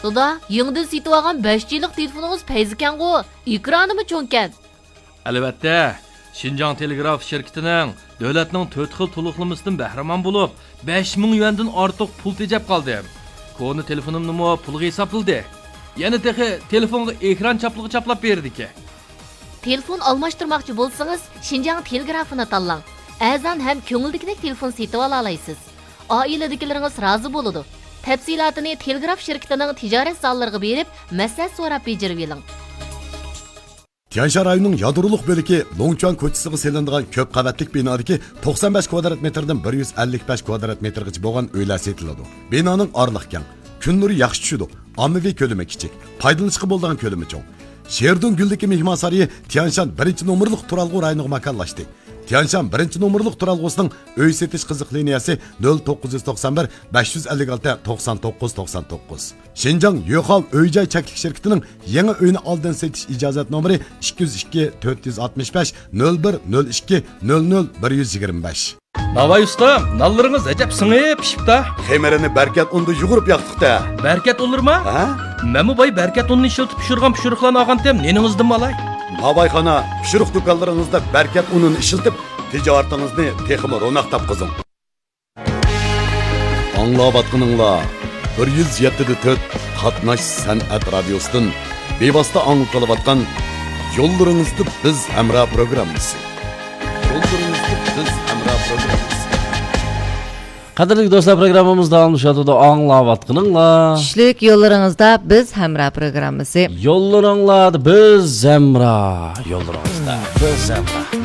Doda, yengden setib olgan 5 yillik telefoningiz payzikangu, ekranimi cho'nkan. Albatta, Şinjan Telegraf şirketining davlatning 4 xil to'liqlamasidan bahramon bo'lib, 5000 yuandan ortiq pul tejab qoldim. Koni telefonimni pulga hisobladi. Yana texi telefonga ekran chapligi chaplab berdi-ki. Telefon almashtirmoqchi bo'lsangiz, Şinjan Telegrafini tanlang. Azan ham ko'ngildagidek telefon setib ola olasiz. Oiladagilaringiz rozi bo'ladi. Tafsilotini Telegraf shirkatining tijorat zonlariga berib, maslahat so'rab bejirib oling. Tianshan rayonining yadroliq bo'ligi Longchuan ko'chasiga selinadigan ko'p qavatlik binodagi 95 kvadrat metrdan 155 kvadrat metrgacha bo'lgan uylar setiladi. Binoning orliq keng, kun nuri yaxshi tushadi, ommaviy ko'lami kichik, foydalanishga bo'ladigan ko'lami cho'ng. Sherdun Guldagi mehmonxonasi Tianshan 1-nomerlik turalg'u rayoniga makonlashdi. Tianshan 1-nomerlik turalg'usining uy setish qiziq liniyasi 0991 556 99 99. Şinjan Yo'qol uy-joy chaklik shirkatining yangi uyni oldin setish ijozat nomeri 202 465 01 02 00 125. Davay ustam, nallaringiz ajab singib pishibdi. Xemerini barkat unda yugurib yoqdiqda. Barkat olurmi? Ha? Men bu boy barkat unni ishlatib pishirgan pishiriqlarni olganim neningizdan malay? Babayxona pishiriq do'konlaringizda barkat unini ishlatib tijoratingizni texmi ro'naq topqizing. Anglayotganinglar 107.4 Qatnash san'at radiosidan bevosita anglatyotgan Yo'llaringizda biz hamra programmasi. Yo'llaringizda biz hamra programmasi. Qadrli do'stlar, programmamiz davomlashadi. Anglayotganinglar. Tushlik yo'llaringizda biz hamra programmasi. Yo'llaringizda biz hamra. Yo'llaringizda biz hamra.